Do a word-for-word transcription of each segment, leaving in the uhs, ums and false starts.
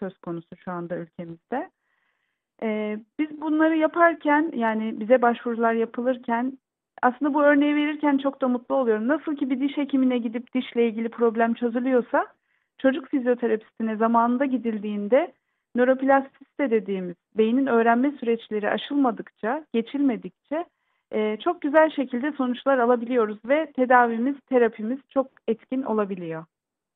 söz konusu şu anda ülkemizde. Ee, biz bunları yaparken yani bize başvurular yapılırken aslında bu örneği verirken çok da mutlu oluyorum. Nasıl ki bir diş hekimine gidip dişle ilgili problem çözülüyorsa çocuk fizyoterapistine zamanında gidildiğinde nöroplastisite dediğimiz beynin öğrenme süreçleri aşılmadıkça, geçilmedikçe e, çok güzel şekilde sonuçlar alabiliyoruz ve tedavimiz, terapimiz çok etkin olabiliyor.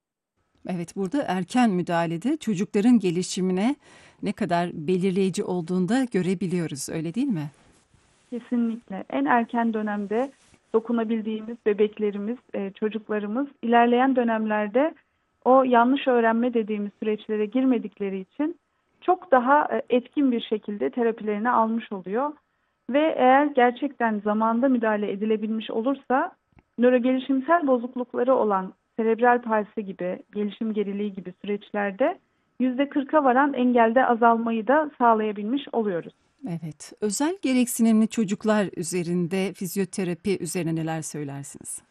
Evet, burada erken müdahalede çocukların gelişimine ne kadar belirleyici olduğunu da görebiliyoruz, öyle değil mi? Kesinlikle. En erken dönemde dokunabildiğimiz bebeklerimiz, e, çocuklarımız ilerleyen dönemlerde o yanlış öğrenme dediğimiz süreçlere girmedikleri için çok daha e, etkin bir şekilde terapilerini almış oluyor. Ve eğer gerçekten zamanda müdahale edilebilmiş olursa nörogelişimsel bozuklukları olan serebral palsi gibi, gelişim geriliği gibi süreçlerde yüzde kırka varan engelde azalmayı da sağlayabilmiş oluyoruz. Evet, özel gereksinimli çocuklar üzerinde fizyoterapi üzerine neler söylersiniz?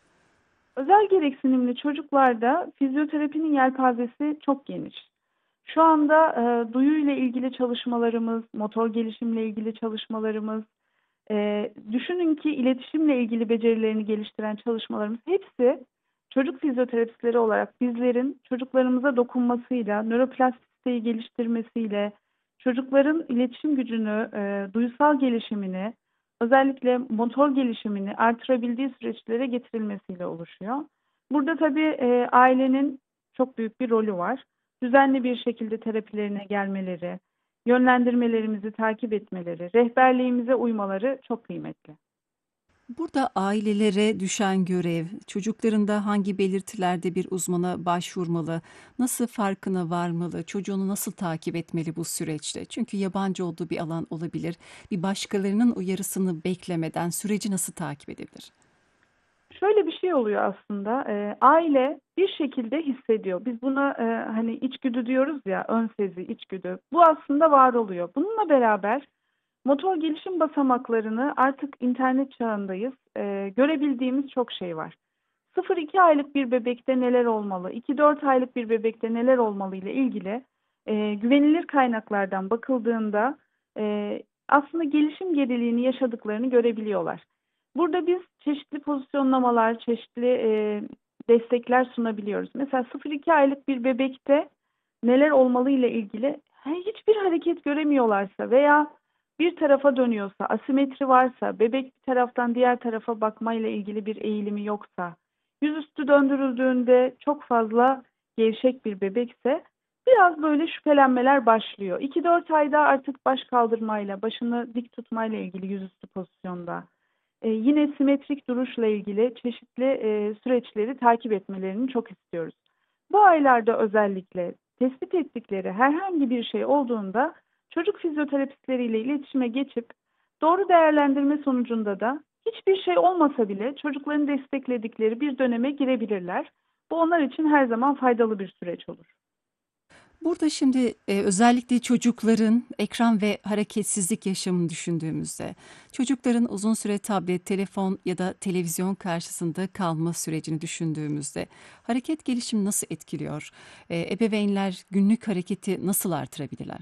Özel gereksinimli çocuklarda fizyoterapinin yelpazesi çok geniş. Şu anda e, duyuyla ilgili çalışmalarımız, motor gelişimle ilgili çalışmalarımız, e, düşünün ki iletişimle ilgili becerilerini geliştiren çalışmalarımız hepsi çocuk fizyoterapistleri olarak bizlerin çocuklarımıza dokunmasıyla, nöroplastisiteyi geliştirmesiyle, çocukların iletişim gücünü, e, duysal gelişimini, özellikle motor gelişimini artırabildiği süreçlere getirilmesiyle oluşuyor. Burada tabii e, ailenin çok büyük bir rolü var. Düzenli bir şekilde terapilerine gelmeleri, yönlendirmelerimizi takip etmeleri, rehberliğimize uymaları çok kıymetli. Burada ailelere düşen görev, çocuklarında hangi belirtilerde bir uzmana başvurmalı, nasıl farkına varmalı, çocuğunu nasıl takip etmeli bu süreçte? Çünkü yabancı olduğu bir alan olabilir. Bir başkalarının uyarısını beklemeden süreci nasıl takip edebilir? Şöyle bir şey oluyor aslında. E, aile bir şekilde hissediyor. Biz buna e, hani içgüdü diyoruz ya, ön sezi, içgüdü. Bu aslında var oluyor. Bununla beraber motor gelişim basamaklarını artık internet çağındayız. E, görebildiğimiz çok şey var. sıfır iki aylık bir bebekte neler olmalı, iki dört aylık bir bebekte neler olmalı ile ilgili e, güvenilir kaynaklardan bakıldığında e, aslında gelişim geriliğini yaşadıklarını görebiliyorlar. Burada biz çeşitli pozisyonlamalar, çeşitli e, destekler sunabiliyoruz. Mesela sıfır iki aylık bir bebekte neler olmalı ile ilgili hiçbir hareket göremiyorlarsa veya bir tarafa dönüyorsa, asimetri varsa, bebek bir taraftan diğer tarafa bakmayla ilgili bir eğilimi yoksa, yüzüstü döndürüldüğünde çok fazla gevşek bir bebekse biraz böyle şüphelenmeler başlıyor. iki dört ayda artık baş kaldırmayla, başını dik tutmayla ilgili yüzüstü pozisyonda. Ee, yine simetrik duruşla ilgili çeşitli e, süreçleri takip etmelerini çok istiyoruz. Bu aylarda özellikle tespit ettikleri herhangi bir şey olduğunda çocuk fizyoterapistleriyle iletişime geçip doğru değerlendirme sonucunda da hiçbir şey olmasa bile çocukların destekledikleri bir döneme girebilirler. Bu onlar için her zaman faydalı bir süreç olur. Burada şimdi e, özellikle çocukların ekran ve hareketsizlik yaşamını düşündüğümüzde, çocukların uzun süre tablet, telefon ya da televizyon karşısında kalma sürecini düşündüğümüzde hareket gelişimi nasıl etkiliyor? E, ebeveynler günlük hareketi nasıl artırabilirler?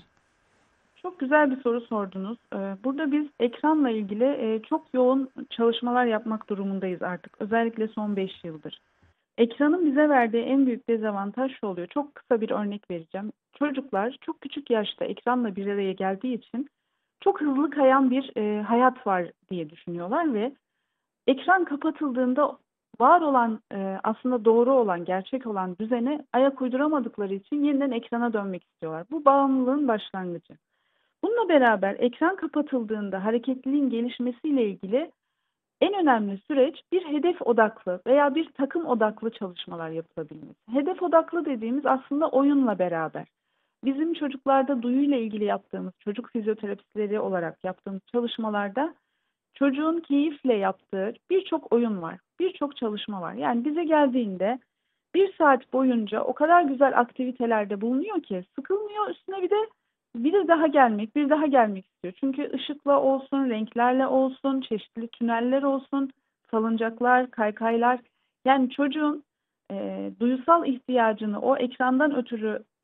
Çok güzel bir soru sordunuz. Ee, Burada biz ekranla ilgili e, çok yoğun çalışmalar yapmak durumundayız artık. Özellikle son beş yıldır. Ekranın bize verdiği en büyük dezavantaj şu oluyor. Çok kısa bir örnek vereceğim. Çocuklar çok küçük yaşta ekranla bir araya geldiği için çok hızlı kayan bir e, hayat var diye düşünüyorlar ve ekran kapatıldığında var olan e, aslında doğru olan, gerçek olan düzene ayak uyduramadıkları için yeniden ekrana dönmek istiyorlar. Bu bağımlılığın başlangıcı. Bununla beraber ekran kapatıldığında hareketliliğin gelişmesiyle ilgili en önemli süreç bir hedef odaklı veya bir takım odaklı çalışmalar yapılabilmesi. Hedef odaklı dediğimiz aslında oyunla beraber. Bizim çocuklarda duyuyla ilgili yaptığımız, çocuk fizyoterapistleri olarak yaptığımız çalışmalarda çocuğun keyifle yaptığı birçok oyun var, birçok çalışma var. Yani bize geldiğinde bir saat boyunca o kadar güzel aktivitelerde bulunuyor ki sıkılmıyor, üstüne bir de bir de daha gelmek, bir daha gelmek istiyor. Çünkü ışıkla olsun, renklerle olsun, çeşitli tüneller olsun, salıncaklar, kaykaylar. Yani çocuğun e, duysal ihtiyacını o ekrandan ötürü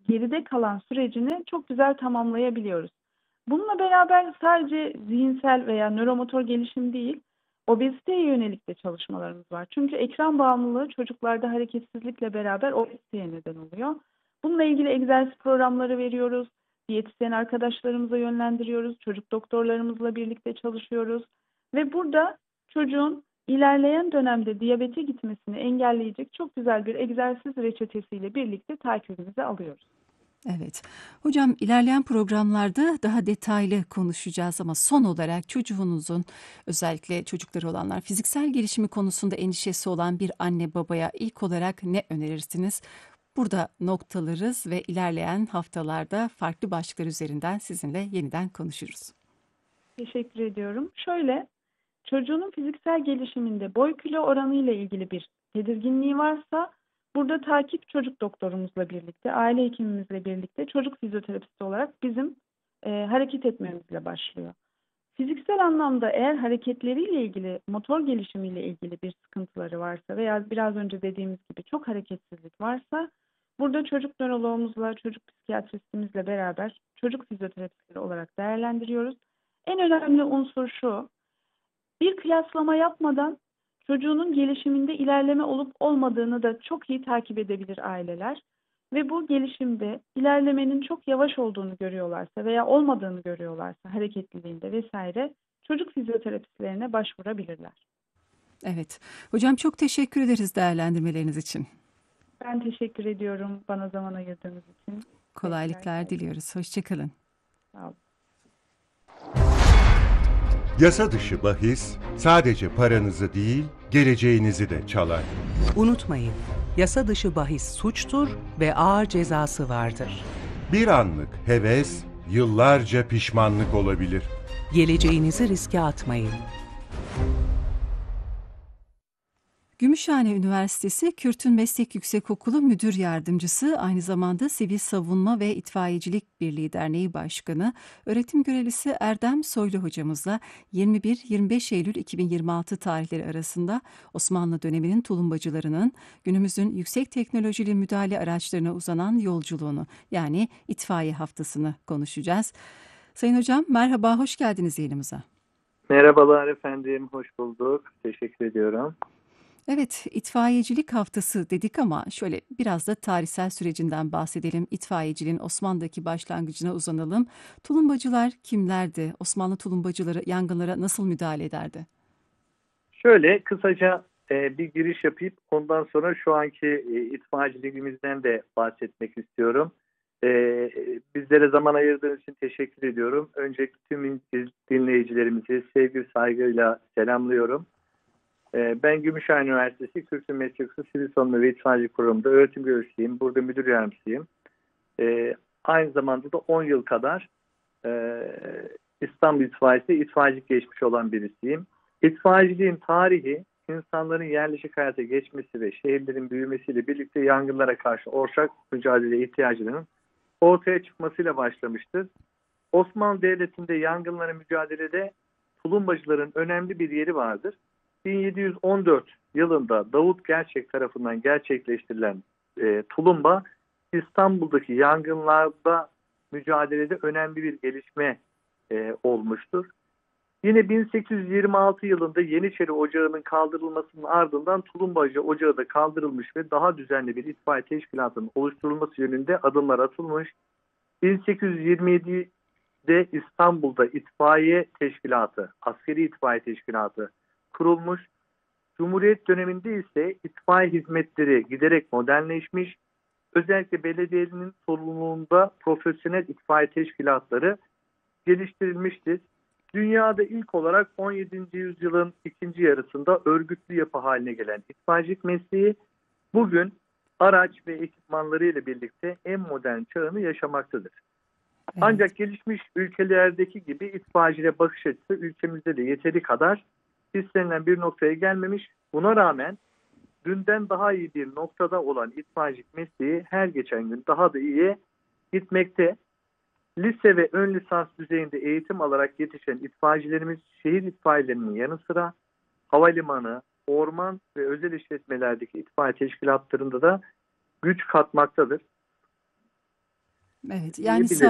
geride kalan sürecini çok güzel tamamlayabiliyoruz. Bununla beraber sadece zihinsel veya nöromotor gelişim değil, obeziteye yönelik de çalışmalarımız var. Çünkü ekran bağımlılığı çocuklarda hareketsizlikle beraber obeziteye neden oluyor. Bununla ilgili egzersiz programları veriyoruz, diyetisyen arkadaşlarımıza yönlendiriyoruz, çocuk doktorlarımızla birlikte çalışıyoruz. Ve burada çocuğun ilerleyen dönemde diyabete gitmesini engelleyecek çok güzel bir egzersiz reçetesiyle birlikte takibimize alıyoruz. Evet. Hocam ilerleyen programlarda daha detaylı konuşacağız ama son olarak çocuğunuzun özellikle çocukları olanlar fiziksel gelişimi konusunda endişesi olan bir anne babaya ilk olarak ne önerirsiniz? Burada noktalarız ve ilerleyen haftalarda farklı başlıklar üzerinden sizinle yeniden konuşuruz. Teşekkür ediyorum. Şöyle, çocuğunun fiziksel gelişiminde boy kilo oranı ile ilgili bir tedirginliği varsa burada takip çocuk doktorumuzla birlikte, aile hekimimizle birlikte çocuk fizyoterapisti olarak bizim e, hareket etmemizle başlıyor. Fiziksel anlamda eğer hareketleriyle ilgili, motor gelişimiyle ilgili bir sıkıntıları varsa veya biraz önce dediğimiz gibi çok hareketsizlik varsa burada çocuk nöroloğumuzla, çocuk psikiyatristimizle beraber çocuk fizyoterapistleri olarak değerlendiriyoruz. En önemli unsur şu, bir kıyaslama yapmadan çocuğunun gelişiminde ilerleme olup olmadığını da çok iyi takip edebilir aileler. Ve bu gelişimde ilerlemenin çok yavaş olduğunu görüyorlarsa veya olmadığını görüyorlarsa hareketliliğinde vesaire çocuk fizyoterapistlerine başvurabilirler. Evet. Hocam çok teşekkür ederiz değerlendirmeleriniz için. Ben teşekkür ediyorum bana zaman ayırdığınız için. Kolaylıklar diliyoruz. Hoşçakalın. Sağ olun. Yasa dışı bahis sadece paranızı değil, geleceğinizi de çalar. Unutmayın, yasa dışı bahis suçtur ve ağır cezası vardır. Bir anlık heves, yıllarca pişmanlık olabilir. Geleceğinizi riske atmayın. Gümüşhane Üniversitesi Kürtün Meslek Yüksekokulu Müdür Yardımcısı, aynı zamanda Sivil Savunma ve İtfaiyecilik Birliği Derneği Başkanı, öğretim görevlisi Erdem Soylu hocamızla yirmi bir yirmi beş Eylül iki bin yirmi altı tarihleri arasında Osmanlı döneminin tulumbacılarının günümüzün yüksek teknolojili müdahale araçlarına uzanan yolculuğunu, yani itfaiye haftasını konuşacağız. Sayın hocam merhaba, hoş geldiniz yayınımıza. Merhabalar efendim, hoş bulduk. Teşekkür ediyorum. Evet, itfaiyecilik haftası dedik ama şöyle biraz da tarihsel sürecinden bahsedelim. İtfaiyeciliğin Osmanlı'daki başlangıcına uzanalım. Tulumbacılar kimlerdi? Osmanlı tulumbacıları yangınlara nasıl müdahale ederdi? Şöyle kısaca e, bir giriş yapıp ondan sonra şu anki e, itfaiyeciliğimizden de bahsetmek istiyorum. E, bizlere zaman ayırdığınız için teşekkür ediyorum. Öncelikle tüm dinleyicilerimizi sevgi saygıyla selamlıyorum. Ben Gümüşhane Üniversitesi Kürtün Meslek Yüksekokulu Sivil Savunma ve İtfaiyecilik Kurumu'nda öğretim görevlisiyim. Burada müdür yardımcısıyım. Ee, aynı zamanda da on yıl kadar e, İstanbul İtfaiyesi itfaiyecilik geçmiş olan birisiyim. İtfaiyeciliğin tarihi insanların yerleşik hayata geçmesi ve şehirlerin büyümesiyle birlikte yangınlara karşı ortak mücadele ihtiyacının ortaya çıkmasıyla başlamıştır. Osmanlı Devleti'nde yangınlara mücadelede tulumbacıların önemli bir yeri vardır. bin yedi yüz on dört yılında Davut Gerçek tarafından gerçekleştirilen e, tulumba İstanbul'daki yangınlarda mücadelede önemli bir gelişme e, olmuştur. Yine bin sekiz yüz yirmi altı yılında Yeniçeri Ocağı'nın kaldırılmasının ardından Tulumbacı Ocağı da kaldırılmış ve daha düzenli bir itfaiye teşkilatının oluşturulması yönünde adımlar atılmış. bin sekiz yüz yirmi yedi'de İstanbul'da itfaiye teşkilatı, askeri itfaiye teşkilatı kurulmuş. Cumhuriyet döneminde ise itfaiye hizmetleri giderek modernleşmiş. Özellikle belediyenin sorumluluğunda profesyonel itfaiye teşkilatları geliştirilmiştir. Dünyada ilk olarak on yedinci yüzyılın ikinci yarısında örgütlü yapı haline gelen itfaiyecilik mesleği bugün araç ve ekipmanlarıyla birlikte en modern çağını yaşamaktadır. Evet. Ancak gelişmiş ülkelerdeki gibi itfaiyeciliğe bakış açısı ülkemizde de yeteri kadar istenilen bir noktaya gelmemiş. Buna rağmen dünden daha iyi bir noktada olan itfaiyecilik mesleği her geçen gün daha da iyiye gitmekte. Lise ve ön lisans düzeyinde eğitim alarak yetişen itfaiyecilerimiz şehir itfaiyelerinin yanı sıra havalimanı, orman ve özel işletmelerdeki itfaiye teşkilatlarında da güç katmaktadır. Evet, yani diyebilirim.